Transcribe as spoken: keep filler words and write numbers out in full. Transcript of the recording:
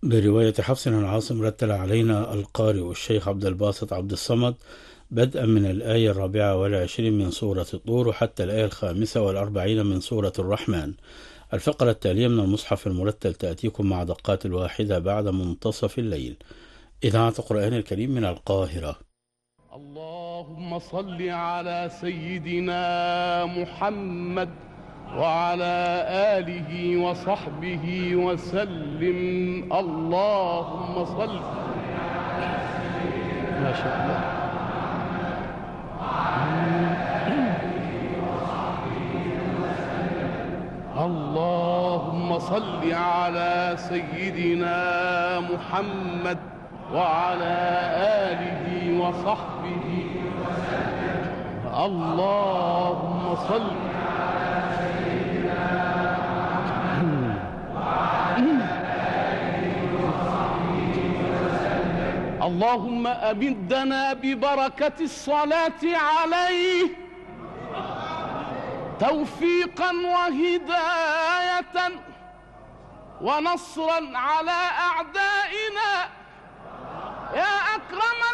برواية حفص عن عاصم رتل علينا القارئ الشيخ عبد الباسط عبد الصمد بدءا من الآية الرابعة والعشرين من سورة الطور حتى الآية الخامسة والأربعين من سورة الرحمن. الفقرة التالية من المصحف المرتل تأتيكم مع دقات الواحدة بعد منتصف الليل. إذاعة القرآن الكريم من القاهرة. اللهم صل على سيدنا محمد وعلى آله وصحبه وسلم. اللهم صل. ما شاء الله. اللهم صل على سيدنا محمد وعلى آله وصحبه وسلم. اللهم صل. اللهم أمدنا ببركة الصلاة عليه توفيقا وهداية ونصرا على أعدائنا يا أكرم